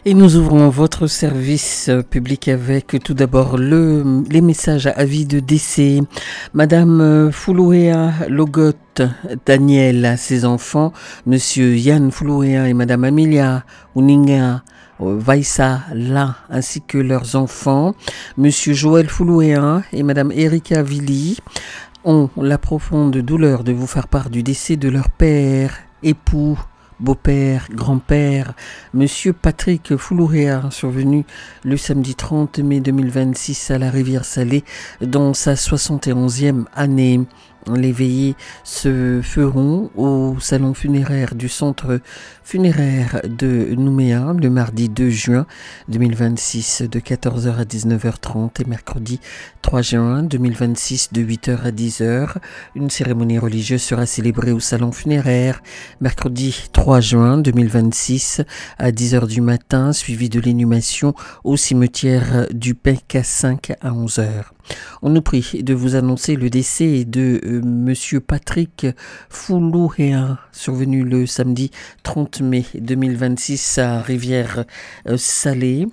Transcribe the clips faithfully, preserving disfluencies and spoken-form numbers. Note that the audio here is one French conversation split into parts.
Et nous ouvrons votre service public avec tout d'abord le, les messages à avis de décès. Madame Foulouéa Logot Daniel, ses enfants, Monsieur Yann Foulouéa et Madame Amelia Uninga Vaissa La, ainsi que leurs enfants, Monsieur Joël Foulouéa et Madame Erika Villy, ont la profonde douleur de vous faire part du décès de leur père, époux, beau-père, grand-père, Monsieur Patrick Foulouréa, survenu le samedi trente mai deux mille vingt-six à la Rivière-Salée, dans sa soixante et onzième année. Les veillées se feront au salon funéraire du centre funéraire de Nouméa le mardi deux juin deux mille vingt-six de quatorze heures à dix-neuf heures trente et mercredi trois juin deux mille vingt-six de huit heures à dix heures. Une cérémonie religieuse sera célébrée au salon funéraire mercredi trois juin deux mille vingt-six à dix heures du matin, suivie de l'inhumation au cimetière du P K cinq à onze heures. On nous prie de vous annoncer le décès de euh, Monsieur Patrick Foulouréa, survenu le samedi trente mai deux mille vingt-six à Rivière-Salée.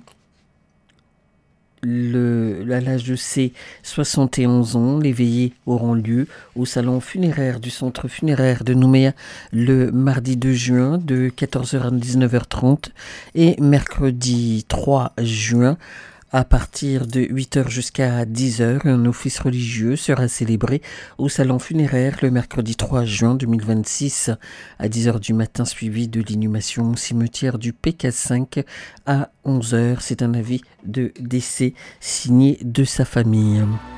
Le, à l'âge de ses soixante et onze ans, les veillées auront lieu au salon funéraire du centre funéraire de Nouméa le mardi deux juin de quatorze heures à dix-neuf heures trente et mercredi trois juin à partir de huit heures jusqu'à dix heures. Un office religieux sera célébré au salon funéraire le mercredi trois juin deux mille vingt-six à dix heures du matin, suivi de l'inhumation au cimetière du P K cinq à onze heures. C'est un avis de décès signé de sa famille.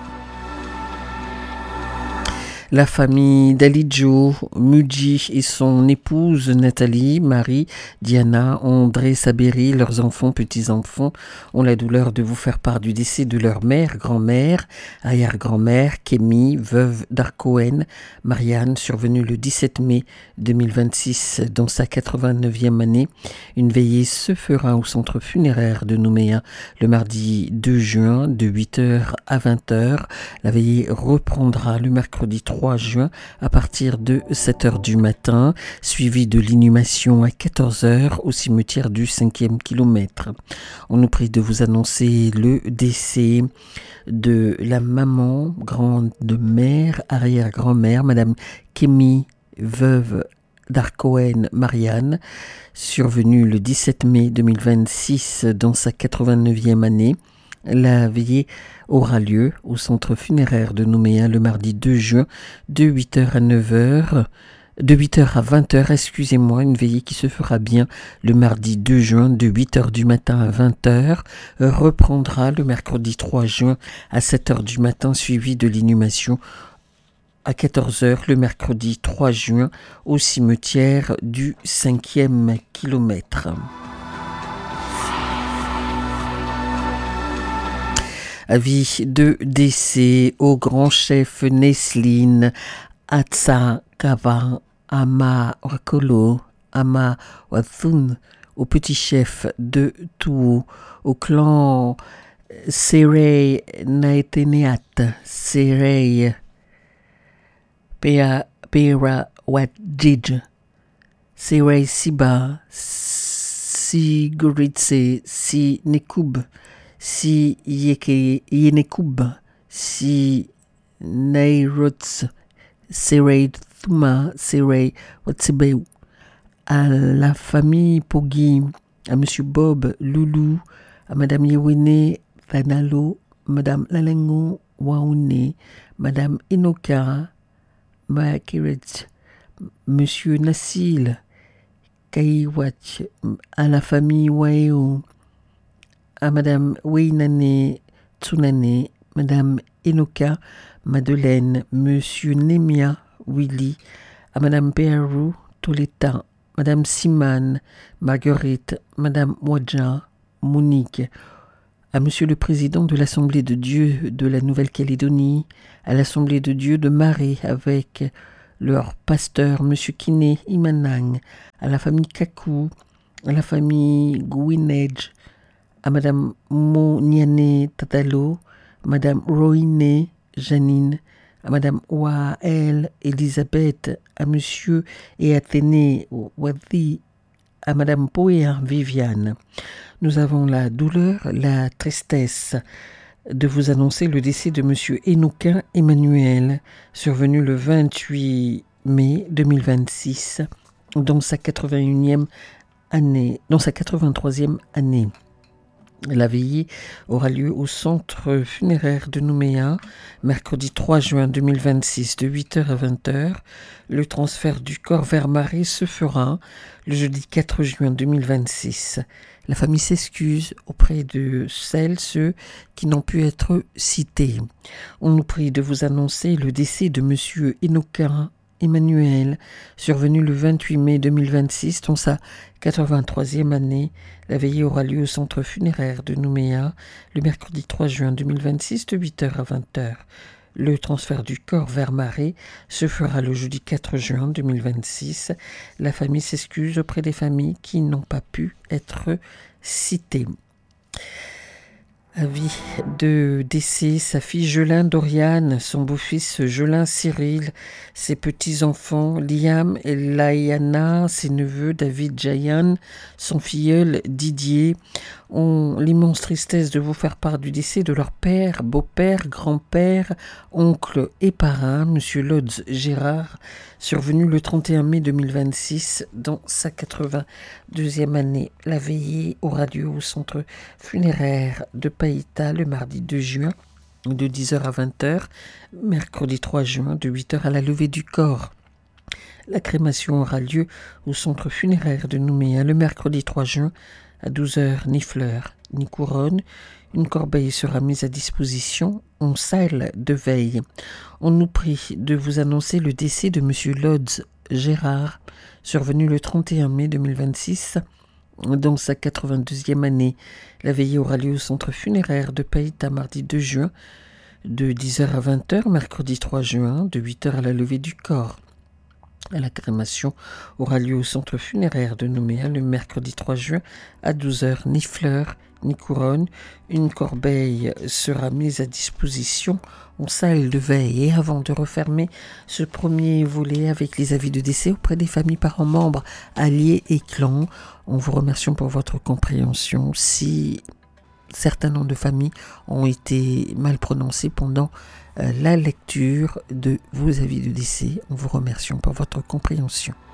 La famille d'Alidjo Mudji et son épouse Nathalie, Marie, Diana, André, Saberi, leurs enfants, petits-enfants, ont la douleur de vous faire part du décès de leur mère, grand-mère, arrière-grand-mère, Kémy, veuve d'Arcohen, Marianne, survenue le dix-sept mai deux mille vingt-six dans sa quatre-vingt-neuvième année. Une veillée se fera au centre funéraire de Nouméa le mardi deux juin de huit heures à vingt heures. La veillée reprendra le mercredi trois juin à partir de sept heures du matin, suivi de l'inhumation à quatorze heures au cimetière du cinquième kilomètre. On nous prie de vous annoncer le décès de la maman, grande-mère, arrière-grand-mère, Madame Kémy, veuve d'Arcohen Marianne, survenue le dix-sept mai deux mille vingt-six dans sa quatre-vingt-neuvième année. La veillée aura lieu au centre funéraire de Nouméa le mardi deux juin de huit heures à neuf heures, de huit heures à vingt heures, excusez-moi, une veillée qui se fera bien le mardi deux juin de huit heures du matin à vingt heures, reprendra le mercredi trois juin à sept heures du matin, suivi de l'inhumation à quatorze heures le mercredi trois juin au cimetière du cinquième kilomètre. Avis de décès au grand chef Nesline, Atsa Kava, Ama Wakolo, Ama Wathun, au petit chef de Tou, au clan Serey Naeteneat, Serey Pea Pera Wadjij, Serey Siba, Siguritse, Si Nekub, Si Yeke Yenekub, Si Nairots, Serey Thuma, Serey Watsebeu, à la famille Poggi, à Monsieur Bob Loulou, à Madame Yewene Fanalo, Madame Lalengo Waoune, Madame Enoka Makiret, Monsieur Nassil Kaiwach, à la famille Waeo, à Madame Weinane Tsunane, Madame Enoka Madeleine, Monsieur Nemia Willy, à Madame Peru Toleta, Madame Siman Marguerite, Madame Wadja Monique, à Monsieur le Président de l'Assemblée de Dieu de la Nouvelle-Calédonie, à l'Assemblée de Dieu de Marais avec leur pasteur Monsieur Kiné Imanang, à la famille Kakou, à la famille Gouinej, à Madame Moniane Tatalo, Madame Roiné Janine, à Madame Wael Elisabeth, à Monsieur et Athénée Wadi, à Madame Poéa Viviane. Nous avons la douleur, la tristesse de vous annoncer le décès de Monsieur Hénouquin Emmanuel, survenu le vingt-huit mai deux mille vingt-six, dans sa quatre-vingt-unième année, dans sa quatre-vingt-troisième année. La veillée aura lieu au centre funéraire de Nouméa, mercredi trois juin deux mille vingt-six, de huit heures à vingt heures. Le transfert du corps vers Marie se fera le jeudi quatre juin deux mille vingt-six. La famille s'excuse auprès de celles, ceux qui n'ont pu être cités. On nous prie de vous annoncer le décès de Monsieur Hénouquin Emmanuel, survenu le vingt-huit mai deux mille vingt-six, dans sa quatre-vingt-troisième année. La veillée aura lieu au centre funéraire de Nouméa le mercredi trois juin deux mille vingt-six, de huit heures à vingt heures. Le transfert du corps vers Marais se fera le jeudi quatre juin deux mille vingt-six. La famille s'excuse auprès des familles qui n'ont pas pu être citées. Avis de décès, sa fille Jolin Doriane, son beau-fils Jolin Cyril, ses petits-enfants Liam et Laïana, ses neveux David Jayan, son filleul Didier, ont l'immense tristesse de vous faire part du décès de leur père, beau-père, grand-père, oncle et parrain, Monsieur Lodz Gérard, survenu le trente et un mai deux mille vingt-six, dans sa quatre-vingt-deuxième année. La veillée aura lieu au centre funéraire de Païta le mardi deux juin, de dix heures à vingt heures, mercredi trois juin, de huit heures à la levée du corps. La crémation aura lieu au centre funéraire de Nouméa le mercredi trois juin, à douze heures, ni fleurs, ni couronne. Une corbeille sera mise à disposition en salle de veille. On nous prie de vous annoncer le décès de Monsieur Lodz Gérard, survenu le trente et un mai deux mille vingt-six, dans sa quatre-vingt-deuxième année. La veillée aura lieu au centre funéraire de Païta mardi deux juin, de dix heures à vingt heures, mercredi trois juin, de huit heures à la levée du corps. La crémation aura lieu au centre funéraire de Nouméa le mercredi trois juin à douze heures. Ni fleurs, ni couronne. Une corbeille sera mise à disposition en salle de veille. Et avant de refermer ce premier volet avec les avis de décès auprès des familles, parents, membres, alliés et clans, on vous remercie pour votre compréhension. Si certains noms de familles ont été mal prononcés pendant la lecture de vos avis de décès, on vous remercie pour votre compréhension.